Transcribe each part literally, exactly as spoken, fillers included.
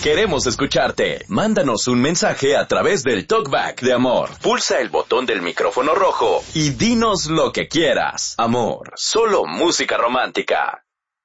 Queremos escucharte. Mándanos un mensaje a través del TalkBack de Amor. Pulsa el botón del micrófono rojo y dinos lo que quieras. Amor, solo música romántica.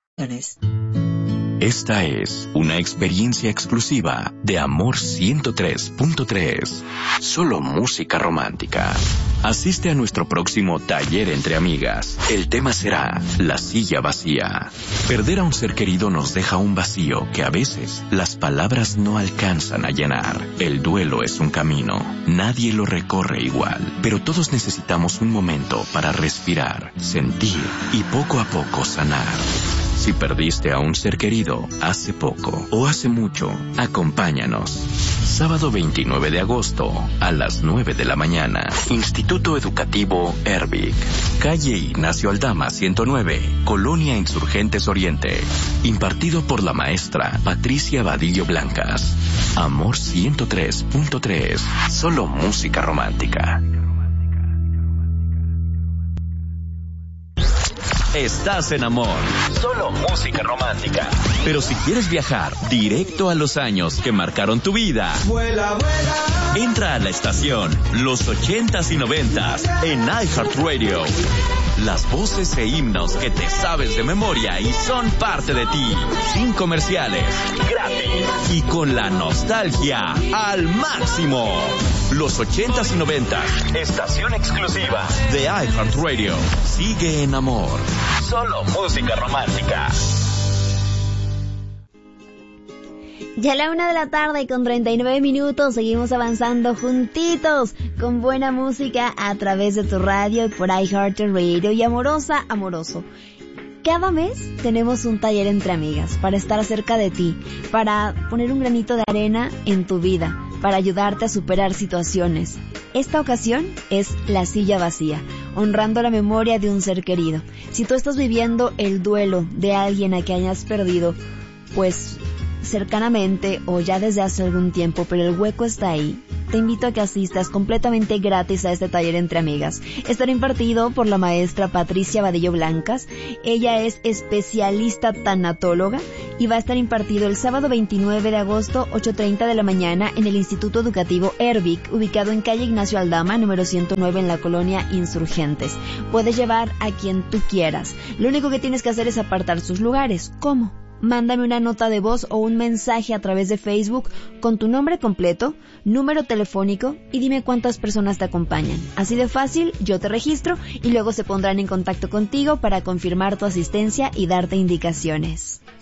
Esta es una experiencia exclusiva de Amor ciento tres punto tres. Solo música romántica. Asiste a nuestro próximo taller entre amigas. El tema será la silla vacía. Perder a un ser querido nos deja un vacío que a veces las palabras no alcanzan a llenar. El duelo es un camino. Nadie lo recorre igual, pero todos necesitamos un momento para respirar, sentir y poco a poco sanar. Si perdiste a un ser querido hace poco o hace mucho, acompáñanos. Sábado veintinueve de agosto a las nueve de la mañana. Instituto Educativo Erbic. Calle Ignacio Aldama ciento nueve, Colonia Insurgentes Oriente. Impartido por la maestra Patricia Vadillo Blancas. Amor ciento tres punto tres. Solo música romántica. Estás en Amor. Solo música romántica. Pero si quieres viajar directo a los años que marcaron tu vida, vuela, vuela. Entra a la estación Los ochentas y noventas en iHeartRadio. Las voces e himnos que te sabes de memoria y son parte de ti. Sin comerciales. Gratis. Y con la nostalgia al máximo. Los ochentas y noventas. Estación exclusiva de iHeartRadio. Sigue en Amor. Solo música romántica. Ya a la una de la tarde y con treinta y nueve minutos seguimos avanzando juntitos con buena música a través de tu radio y por iHeartRadio. Y amorosa, amoroso, cada mes tenemos un taller entre amigas para estar cerca de ti, para poner un granito de arena en tu vida, para ayudarte a superar situaciones. Esta ocasión es la silla vacía, honrando la memoria de un ser querido. Si tú estás viviendo el duelo de alguien a quien hayas perdido, pues cercanamente o ya desde hace algún tiempo, pero el hueco está ahí, te invito a que asistas completamente gratis a este taller entre amigas. Estará impartido por la maestra Patricia Vadillo Blancas. Ella es especialista tanatóloga y va a estar impartido el sábado veintinueve de agosto, ocho treinta de la mañana, en el Instituto Educativo Erbic, ubicado en calle Ignacio Aldama, número ciento nueve, en la Colonia Insurgentes. Puedes llevar a quien tú quieras. Lo único que tienes que hacer es apartar sus lugares. ¿Cómo? Mándame una nota de voz o un mensaje a través de Facebook con tu nombre completo, número telefónico y dime cuántas personas te acompañan. Así de fácil, yo te registro y luego se pondrán en contacto contigo para confirmar tu asistencia y darte indicaciones.